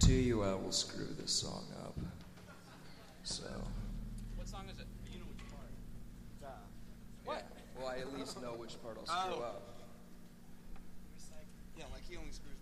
guarantee you I will screw this song up. So. What song is it? You know which part. What? Well, I at least know which part I'll screw up. Yeah, like he only screws